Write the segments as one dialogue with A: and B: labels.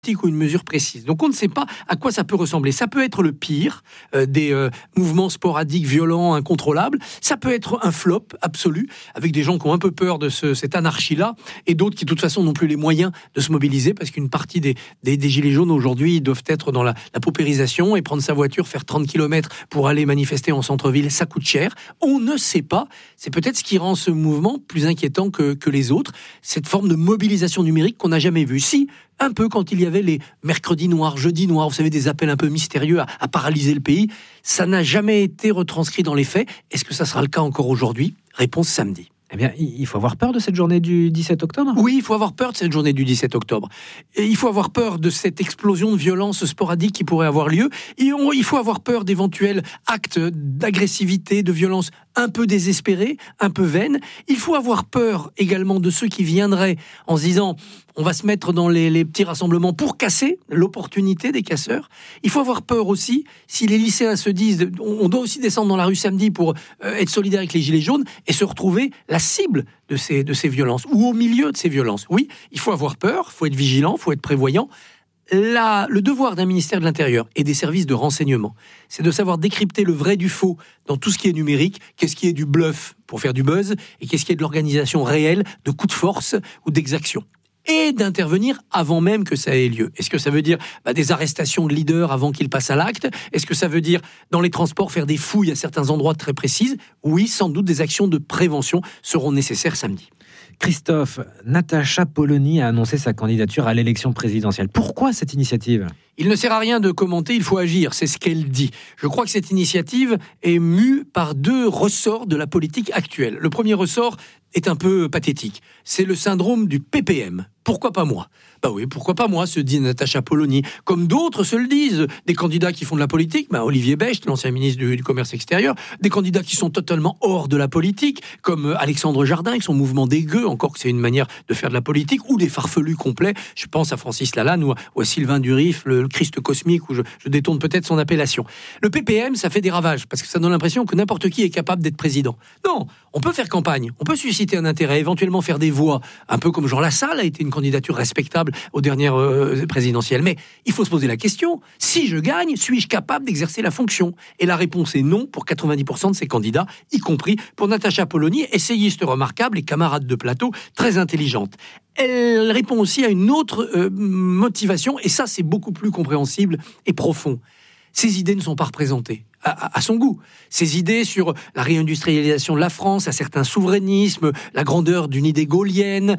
A: ou une mesure précise. Donc on ne sait pas à quoi ça peut ressembler. Ça peut être le pire des mouvements sporadiques, violents, incontrôlables. Ça peut être un flop absolu, avec des gens qui ont un peu peur de cette anarchie-là, et d'autres qui de toute façon n'ont plus les moyens de se mobiliser, parce qu'une partie des gilets jaunes aujourd'hui doivent être dans la paupérisation, et prendre sa voiture, faire 30 km pour aller manifester en centre-ville, ça coûte cher. On ne sait pas. C'est peut-être ce qui rend ce mouvement plus inquiétant que les autres, cette forme de mobilisation numérique qu'on n'a jamais vue. Si, un peu quand il y avait les mercredis noirs, jeudis noirs, vous savez, des appels un peu mystérieux à paralyser le pays, ça n'a jamais été retranscrit dans les faits. Est-ce que ça sera le cas encore aujourd'hui ? Réponse samedi.
B: Eh bien, il faut avoir peur de cette journée du 17 octobre ?
A: Oui, il faut avoir peur de cette journée du 17 octobre. Et il faut avoir peur de cette explosion de violence sporadique qui pourrait avoir lieu. Il faut avoir peur d'éventuels actes d'agressivité, de violence un peu désespérés, un peu vaines. Il faut avoir peur également de ceux qui viendraient en se disant on va se mettre dans les petits rassemblements pour casser, l'opportunité des casseurs. Il faut avoir peur aussi si les lycéens se disent on doit aussi descendre dans la rue samedi pour être solidaire avec les gilets jaunes et se retrouver la cible de ces violences ou au milieu de ces violences. Oui, il faut avoir peur, il faut être vigilant, il faut être prévoyant. Le devoir d'un ministère de l'Intérieur et des services de renseignement, c'est de savoir décrypter le vrai du faux dans tout ce qui est numérique, qu'est-ce qui est du bluff pour faire du buzz et qu'est-ce qui est de l'organisation réelle, de coups de force ou d'exaction. Et d'intervenir avant même que ça ait lieu. Est-ce que ça veut dire des arrestations de leaders avant qu'ils passent à l'acte ? Est-ce que ça veut dire, dans les transports, faire des fouilles à certains endroits très précises ? Oui, sans doute des actions de prévention seront nécessaires samedi.
B: Christophe, Natacha Polony a annoncé sa candidature à l'élection présidentielle. Pourquoi cette initiative ?
A: Il ne sert à rien de commenter, il faut agir, c'est ce qu'elle dit. Je crois que cette initiative est mue par deux ressorts de la politique actuelle. Le premier ressort est un peu pathétique. C'est le syndrome du PPM. Pourquoi pas moi ? Oui, pourquoi pas moi, se dit Natacha Polony. Comme d'autres se le disent, des candidats qui font de la politique, Olivier Becht, l'ancien ministre du Commerce extérieur, des candidats qui sont totalement hors de la politique, comme Alexandre Jardin avec son mouvement des gueux, encore que c'est une manière de faire de la politique, ou des farfelus complets. Je pense à Francis Lalanne ou à Sylvain Durif, le Christ cosmique, où je détourne peut-être son appellation. Le PPM, ça fait des ravages, parce que ça donne l'impression que n'importe qui est capable d'être président. Non, on peut faire campagne, on peut susciter un intérêt, éventuellement faire des voix, un peu comme Jean Lassalle a été une candidature respectable aux dernières présidentielles. Mais il faut se poser la question, si je gagne, suis-je capable d'exercer la fonction ? Et la réponse est non pour 90% de ces candidats, y compris pour Natacha Polony, essayiste remarquable et camarade de plateau, très intelligente. Elle répond aussi à une autre motivation, et ça c'est beaucoup plus compréhensible et profond. Ses idées ne sont pas représentées à son goût. Ses idées sur la réindustrialisation de la France, un certain souverainisme, la grandeur d'une idée gaulienne,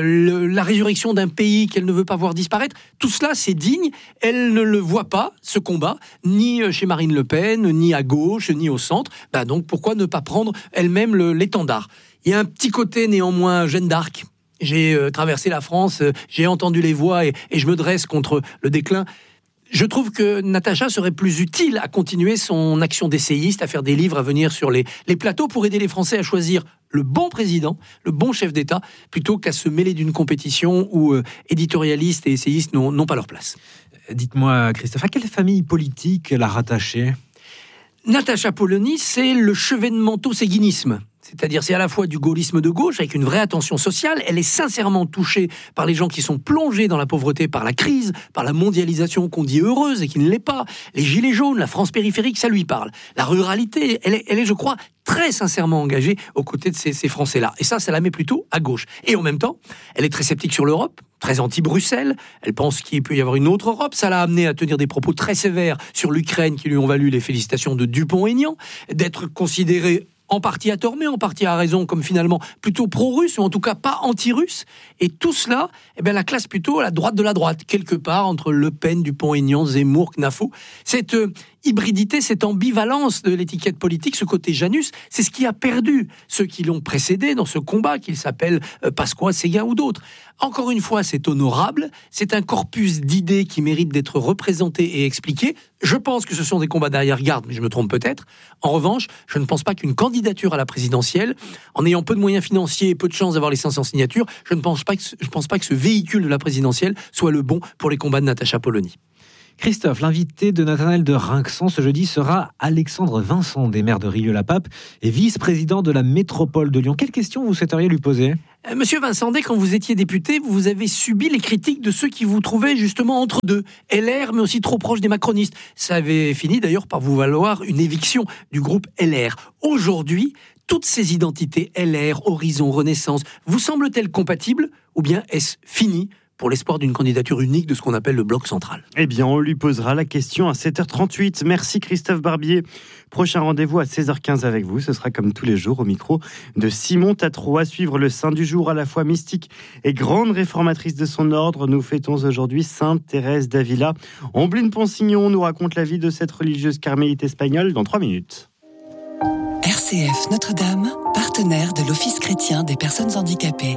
A: la résurrection d'un pays qu'elle ne veut pas voir disparaître, tout cela c'est digne. Elle ne le voit pas, ce combat, ni chez Marine Le Pen, ni à gauche, ni au centre. Donc pourquoi ne pas prendre elle-même l'étendard ? Il y a un petit côté néanmoins Jeanne d'Arc. J'ai traversé la France, j'ai entendu les voix et je me dresse contre le déclin. Je trouve que Natacha serait plus utile à continuer son action d'essayiste, à faire des livres, à venir sur les plateaux pour aider les Français à choisir le bon président, le bon chef d'État, plutôt qu'à se mêler d'une compétition où éditorialistes et essayistes n'ont pas leur place.
B: Dites-moi, Christophe, à quelle famille politique la rattacher ?
A: Natacha Polony, c'est le chevènementoséguinisme. C'est-à-dire, c'est à la fois du gaullisme de gauche, avec une vraie attention sociale. Elle est sincèrement touchée par les gens qui sont plongés dans la pauvreté, par la crise, par la mondialisation qu'on dit heureuse et qui ne l'est pas. Les gilets jaunes, la France périphérique, ça lui parle. La ruralité, elle est, je crois, très sincèrement engagée aux côtés de ces Français-là. Et ça la met plutôt à gauche. Et en même temps, elle est très sceptique sur l'Europe, très anti-Bruxelles. Elle pense qu'il peut y avoir une autre Europe. Ça l'a amené à tenir des propos très sévères sur l'Ukraine qui lui ont valu les félicitations de Dupont-Aignan, d'être considérée en partie à tort, mais en partie à raison, comme finalement plutôt pro-russe, ou en tout cas pas anti-russe. Et tout cela, la classe plutôt à la droite de la droite, quelque part entre Le Pen, Dupont-Aignan, Zemmour, Knafo. Cette hybridité, cette ambivalence de l'étiquette politique, ce côté Janus, c'est ce qui a perdu ceux qui l'ont précédé dans ce combat, qu'ils s'appellent Pasqua, Séguin ou d'autres. Encore une fois, c'est honorable, c'est un corpus d'idées qui mérite d'être représenté et expliqué. Je pense que ce sont des combats d'arrière-garde, mais je me trompe peut-être. En revanche, je ne pense pas qu'une candidature à la présidentielle, en ayant peu de moyens financiers et peu de chances d'avoir les 500 signatures, je ne pense pas que ce véhicule de la présidentielle soit le bon pour les combats de Natacha Polony.
B: Christophe, l'invité de Nathanaël de Rinxon ce jeudi sera Alexandre Vincent, des maires de Rieux-la-Pape et vice-président de la métropole de Lyon. Quelle question vous souhaiteriez lui poser ?
A: Monsieur Vincendet, quand vous étiez député, vous avez subi les critiques de ceux qui vous trouvaient justement entre deux, LR, mais aussi trop proche des macronistes. Ça avait fini d'ailleurs par vous valoir une éviction du groupe LR. Aujourd'hui, toutes ces identités, LR, Horizon, Renaissance, vous semblent-elles compatibles ou bien est-ce fini pour l'espoir d'une candidature unique de ce qu'on appelle le bloc central?
C: Eh bien, on lui posera la question à 7h38. Merci Christophe Barbier. Prochain rendez-vous à 16h15 avec vous. Ce sera comme tous les jours au micro de Simon Tatro. À suivre le saint du jour, à la fois mystique et grande réformatrice de son ordre. Nous fêtons aujourd'hui Sainte Thérèse d'Avila. Ombline Ponsignon nous raconte la vie de cette religieuse carmélite espagnole dans 3 minutes.
D: RCF Notre-Dame, partenaire de l'Office chrétien des personnes handicapées.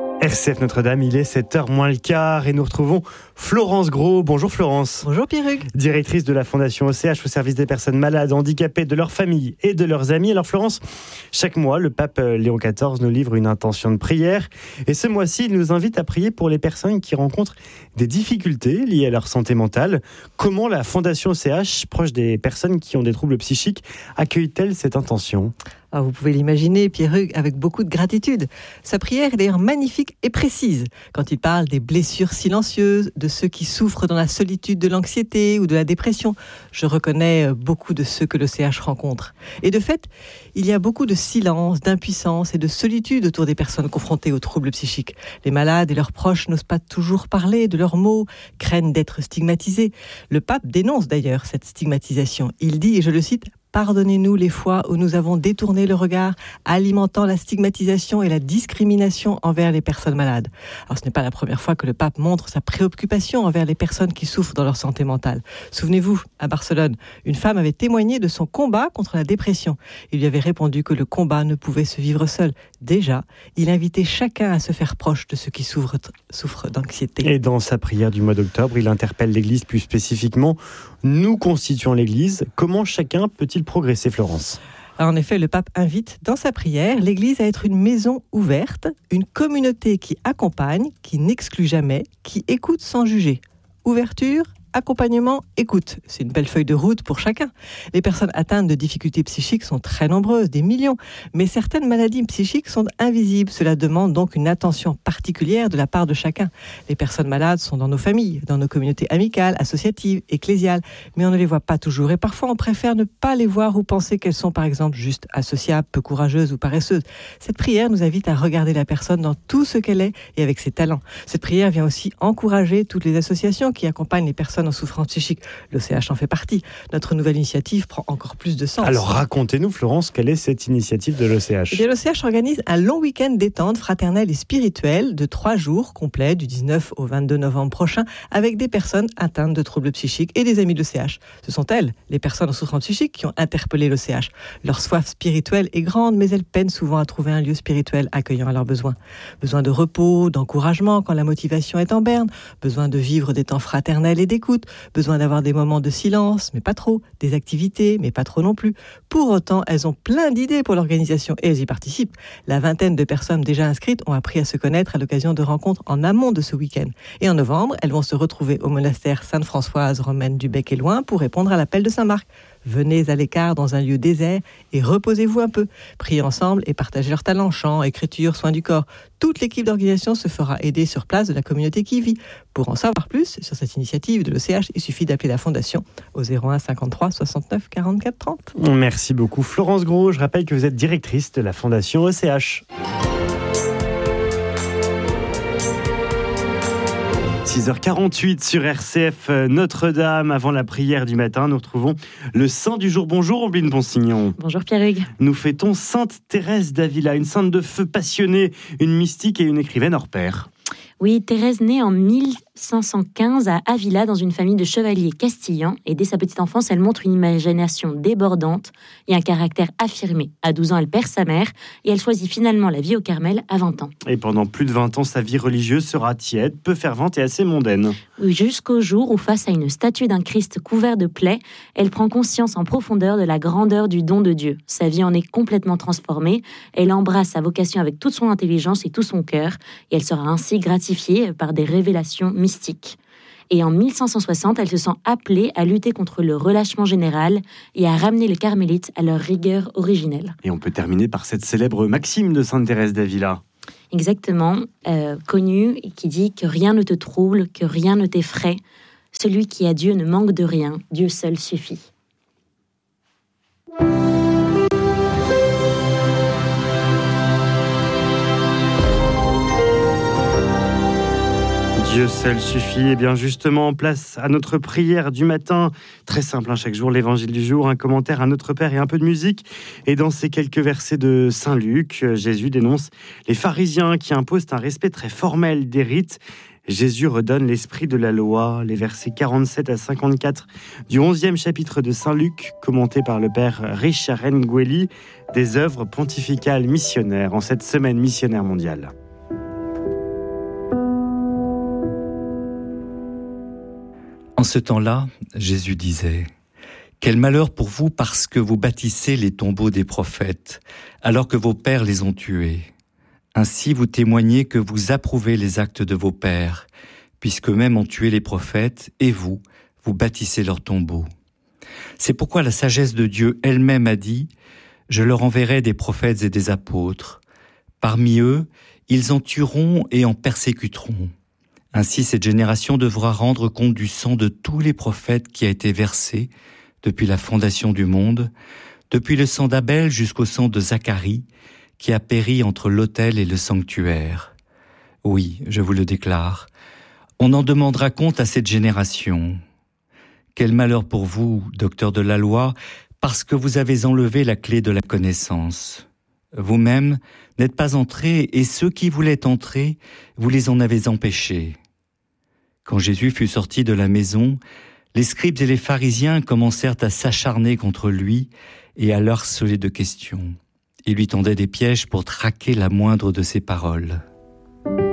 C: RCF Notre-Dame, il est 7h moins le quart et nous retrouvons Florence Gros. Bonjour Florence.
E: Bonjour Pierruc.
C: Directrice de la Fondation OCH au service des personnes malades, handicapées, de leurs familles et de leurs amis. Alors Florence, chaque mois, le pape Léon XIV nous livre une intention de prière. Et ce mois-ci, il nous invite à prier pour les personnes qui rencontrent des difficultés liées à leur santé mentale. Comment la Fondation OCH, proche des personnes qui ont des troubles psychiques, accueille-t-elle cette intention ?
E: Alors vous pouvez l'imaginer, Pierruc, avec beaucoup de gratitude. Sa prière est d'ailleurs magnifique et précise. Quand il parle des blessures silencieuses, de ceux qui souffrent dans la solitude de l'anxiété ou de la dépression, je reconnais beaucoup de ceux que le CH rencontre. Et de fait, il y a beaucoup de silence, d'impuissance et de solitude autour des personnes confrontées aux troubles psychiques. Les malades et leurs proches n'osent pas toujours parler de leurs maux, craignent d'être stigmatisés. Le pape dénonce d'ailleurs cette stigmatisation. Il dit, et je le cite, « Pardonnez-nous les fois où nous avons détourné le regard, alimentant la stigmatisation et la discrimination envers les personnes malades. » Alors ce n'est pas la première fois que le pape montre sa préoccupation envers les personnes qui souffrent dans leur santé mentale. Souvenez-vous, à Barcelone, une femme avait témoigné de son combat contre la dépression. Il lui avait répondu que le combat ne pouvait se vivre seul. Déjà, il invitait chacun à se faire proche de ceux qui souffrent d'anxiété.
C: Et dans sa prière du mois d'octobre, il interpelle l'Église plus spécifiquement. Nous constituons l'Église. Comment chacun peut-il progresser, Florence ?
E: En effet, le pape invite dans sa prière l'Église à être une maison ouverte, une communauté qui accompagne, qui n'exclut jamais, qui écoute sans juger. Ouverture, accompagnement, écoute. C'est une belle feuille de route pour chacun. Les personnes atteintes de difficultés psychiques sont très nombreuses, des millions. Mais certaines maladies psychiques sont invisibles. Cela demande donc une attention particulière de la part de chacun. Les personnes malades sont dans nos familles, dans nos communautés amicales, associatives, ecclésiales. Mais on ne les voit pas toujours. Et parfois, on préfère ne pas les voir ou penser qu'elles sont, par exemple, juste associables, peu courageuses ou paresseuses. Cette prière nous invite à regarder la personne dans tout ce qu'elle est et avec ses talents. Cette prière vient aussi encourager toutes les associations qui accompagnent les personnes en souffrance psychique. L'OCH en fait partie. Notre nouvelle initiative prend encore plus de sens.
C: Alors racontez-nous, Florence, quelle est cette initiative de l'OCH ?
E: L'OCH organise un long week-end détente fraternelle et spirituelle de 3 jours complets, du 19 au 22 novembre prochain, avec des personnes atteintes de troubles psychiques et des amis de l'OCH. Ce sont elles, les personnes en souffrance psychique, qui ont interpellé l'OCH. Leur soif spirituelle est grande, mais elles peinent souvent à trouver un lieu spirituel accueillant à leurs besoins. Besoin de repos, d'encouragement quand la motivation est en berne, besoin de vivre des temps fraternels et d'écoute, besoin d'avoir des moments de silence, mais pas trop, des activités, mais pas trop non plus. Pour autant, elles ont plein d'idées pour l'organisation et elles y participent. La vingtaine de personnes déjà inscrites ont appris à se connaître à l'occasion de rencontres en amont de ce week-end. Et en novembre, elles vont se retrouver au monastère Sainte-Françoise romaine du Bec-et-Loing pour répondre à l'appel de Saint-Marc. Venez à l'écart dans un lieu désert et reposez-vous un peu. Priez ensemble et partagez leurs talents, chant, écriture, soins du corps. Toute l'équipe d'organisation se fera aider sur place de la communauté qui y vit. Pour en savoir plus sur cette initiative de l'OCH, il suffit d'appeler la Fondation au 01 53 69 44 30.
C: Merci beaucoup Florence Gros. Je rappelle que vous êtes directrice de la Fondation OCH. 6h48 sur RCF Notre-Dame. Avant la prière du matin, nous retrouvons le saint du jour. Bonjour Ombline Ponsignon.
F: Bonjour Pierruc.
C: Nous fêtons Sainte Thérèse d'Avila, une sainte de feu passionnée, une mystique et une écrivaine hors pair.
F: Oui, Thérèse naît en 1515 à Avila dans une famille de chevaliers castillans et dès sa petite enfance, elle montre une imagination débordante et un caractère affirmé. À 12 ans, elle perd sa mère et elle choisit finalement la vie au Carmel à 20 ans.
C: Et pendant plus de 20 ans, sa vie religieuse sera tiède, peu fervente et assez mondaine.
F: Oui, jusqu'au jour où, face à une statue d'un Christ couvert de plaies, elle prend conscience en profondeur de la grandeur du don de Dieu. Sa vie en est complètement transformée. Elle embrasse sa vocation avec toute son intelligence et tout son cœur et elle sera ainsi gratifiée par des révélations mystiques. Et en 1560, elle se sent appelée à lutter contre le relâchement général et à ramener les carmélites à leur rigueur originelle.
C: Et on peut terminer par cette célèbre maxime de Sainte Thérèse d'Avila.
F: Exactement, connu, qui dit que rien ne te trouble, que rien ne t'effraie. Celui qui a Dieu ne manque de rien, Dieu seul suffit.
C: Dieu seul suffit. Et bien justement, place à notre prière du matin. Très simple, chaque jour, l'évangile du jour, un commentaire, un Notre Père et un peu de musique. Et dans ces quelques versets de Saint Luc, Jésus dénonce les pharisiens qui imposent un respect très formel des rites. Jésus redonne l'esprit de la loi, les versets 47 à 54 du 11e chapitre de Saint Luc, commenté par le père Richard Ngueli, des œuvres pontificales missionnaires en cette semaine missionnaire mondiale.
G: En ce temps-là, Jésus disait : « Quel malheur pour vous parce que vous bâtissez les tombeaux des prophètes, alors que vos pères les ont tués. Ainsi vous témoignez que vous approuvez les actes de vos pères, puisqu'eux-mêmes ont tué les prophètes, et vous bâtissez leurs tombeaux. C'est pourquoi la sagesse de Dieu elle-même a dit : Je leur enverrai des prophètes et des apôtres. Parmi eux, ils en tueront et en persécuteront. Ainsi, cette génération devra rendre compte du sang de tous les prophètes qui a été versé depuis la fondation du monde, depuis le sang d'Abel jusqu'au sang de Zacharie, qui a péri entre l'autel et le sanctuaire. Oui, je vous le déclare, on en demandera compte à cette génération. Quel malheur pour vous, docteurs de la loi, parce que vous avez enlevé la clé de la connaissance. Vous-même n'êtes pas entrés, et ceux qui voulaient entrer, vous les en avez empêchés. Quand Jésus fut sorti de la maison, les scribes et les pharisiens commencèrent à s'acharner contre lui et à l'harceler de questions. Ils lui tendaient des pièges pour traquer la moindre de ses paroles.